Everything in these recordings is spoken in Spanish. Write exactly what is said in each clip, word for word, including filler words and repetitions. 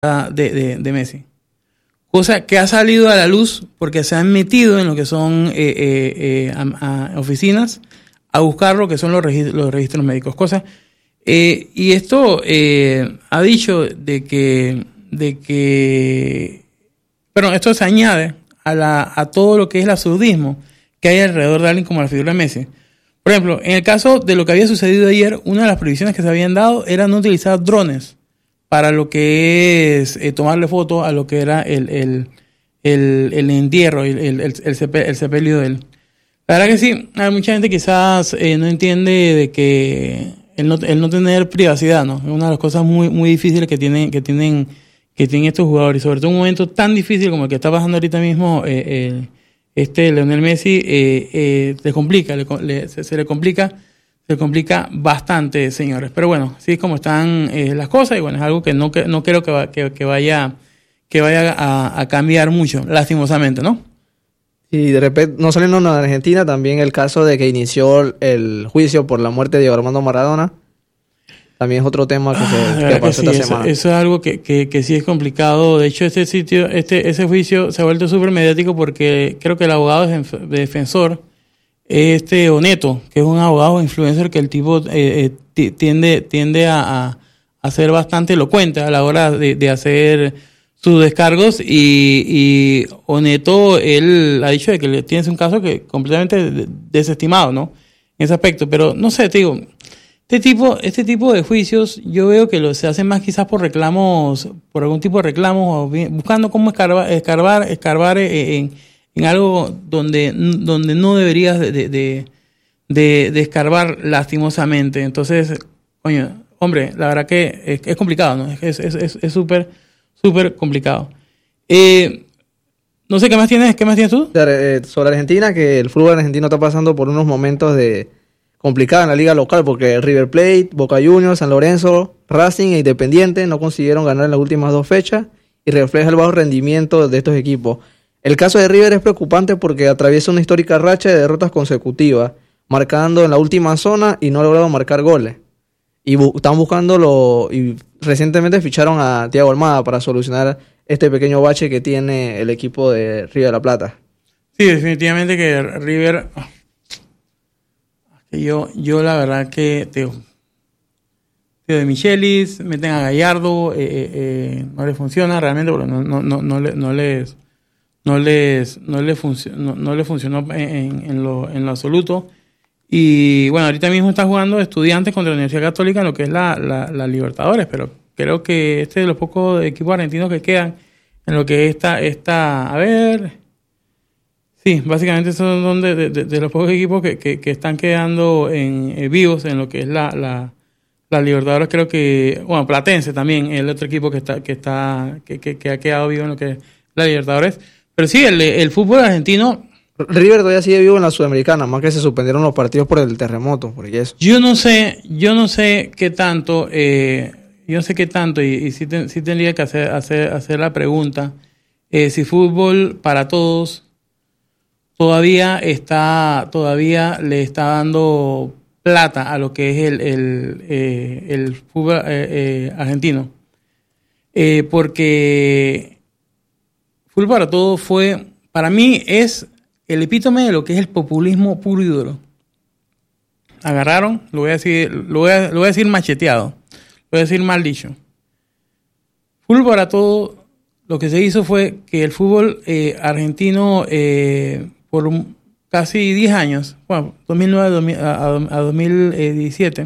de, de, de Messi. Cosa que ha salido a la luz porque se han metido en lo que son eh, eh, eh, a, a oficinas a buscar lo que son los registros, los registros médicos. Cosa, eh, y esto eh, ha dicho de que, de que, pero esto se añade a, la, a todo lo que es el absurdismo que hay alrededor de alguien como la figura de Messi. Por ejemplo, en el caso de lo que había sucedido ayer, una de las prohibiciones que se habían dado era no utilizar drones para lo que es eh, tomarle fotos a lo que era el, el, el, el entierro, el, el, el, el, sepe, el sepelio de él. La verdad que sí, hay mucha gente quizás eh, no entiende de que el no, el no tener privacidad, ¿no? Es una de las cosas muy, muy difíciles que tienen, que tienen, que tienen estos jugadores, sobre todo en un momento tan difícil como el que está pasando ahorita mismo eh, eh, este Lionel Messi, eh, eh, le complica, le, le, se, se le complica, se complica bastante, señores. Pero bueno, así es como están eh, las cosas, y bueno, es algo que no, que, no creo que, va, que, que vaya, que vaya a, a cambiar mucho, lastimosamente, ¿no? Y de repente, no saliendo en Argentina, también el caso de que inició el juicio por la muerte de Diego Armando Maradona. También es otro tema que, ah, se, que pasó que sí, esta eso, semana. Eso es algo que, que, que sí es complicado. De hecho, este sitio, este, ese juicio se ha vuelto súper mediático porque creo que el abogado de defensor es este Oneto, que es un abogado influencer que el tipo eh, eh, tiende, tiende a, a ser bastante elocuente a la hora de, de hacer sus descargos, y, y Oneto, él ha dicho de que tiene un caso que completamente desestimado, ¿no? En ese aspecto. Pero no sé, te digo, Este tipo, este tipo de juicios yo veo que lo, se hacen más quizás por reclamos, por algún tipo de reclamos, o bien, buscando cómo escarbar, escarbar, escarbar en, en algo donde, donde no deberías de, de, de, de, de escarbar lastimosamente. Entonces, coño, hombre, la verdad que es, es complicado, ¿no? Es es es es súper, súper complicado. Eh, no sé, ¿qué más tienes? ¿Qué más tienes tú? Sobre Argentina, que el fútbol argentino está pasando por unos momentos de complicada en la liga local porque River Plate, Boca Juniors, San Lorenzo, Racing e Independiente no consiguieron ganar en las últimas dos fechas y refleja el bajo rendimiento de estos equipos. El caso de River es preocupante porque atraviesa una histórica racha de derrotas consecutivas, marcando en la última zona y no ha logrado marcar goles. Y bu- están buscándolo, y recientemente ficharon a Thiago Almada para solucionar este pequeño bache que tiene el equipo de River de la Plata. Sí, definitivamente que River... Yo, yo la verdad que Teo, Teo de Michelis, meten a Gallardo, eh, eh, no les funciona realmente porque no, no, no, no, le, no les no les no les funcionó, no, no les funcionó en, en lo en lo absoluto. Y bueno, ahorita mismo está jugando Estudiantes contra la Universidad Católica en lo que es la, la, la Libertadores, pero creo que este es de los pocos equipos argentinos que quedan en lo que está esta a ver. Sí, básicamente son de, de, de los pocos equipos que, que, que están quedando en eh, vivos en lo que es la, la, la Libertadores. Creo que, bueno, Platense también es el otro equipo que está que está que, que, que ha quedado vivo en lo que es la Libertadores. Pero sí, el, el fútbol argentino... River todavía sigue vivo en la Sudamericana, más que se suspendieron los partidos por el terremoto, por eso. Yo no sé, yo no sé qué tanto, eh, yo no sé qué tanto, y, y sí, ten, sí tendría que hacer, hacer, hacer la pregunta, eh, si fútbol para todos... todavía está todavía le está dando plata a lo que es el el, eh, el fútbol eh, eh, argentino, eh, porque Fútbol para Todos fue, para mí es el epítome de lo que es el populismo puro y duro. Agarraron, lo voy a decir, lo voy a, lo voy a decir macheteado, lo voy a decir mal dicho. Fútbol para Todos, lo que se hizo fue que el fútbol eh, argentino eh, por un, casi diez años, bueno, dos mil nueve a, a dos mil diecisiete,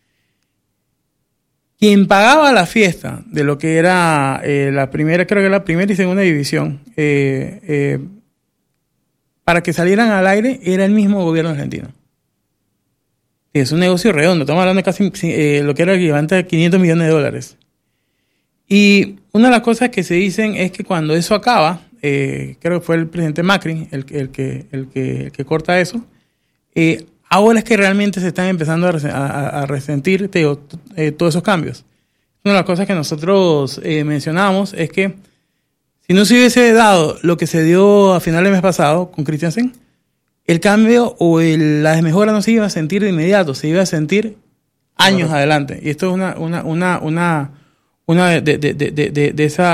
quien pagaba la fiesta de lo que era eh, la primera, creo que la primera y segunda división, eh, eh, para que salieran al aire, era el mismo gobierno argentino. Es un negocio redondo, estamos hablando de casi eh, lo que era el equivalente a quinientos millones de dólares. Y una de las cosas que se dicen es que cuando eso acaba, Eh, creo que fue el presidente Macri el, el, que, el, que, el que corta eso, eh, ahora es que realmente se están empezando a, a, a resentir te digo, eh, todos esos cambios. Una de las cosas que nosotros eh, mencionamos es que si no se hubiese dado lo que se dio a finales del mes pasado con Christiansen, el cambio o el, la desmejora no se iba a sentir de inmediato, se iba a sentir años claro. adelante. Y esto es una, una, una, una una de, de, de, de, de, de esa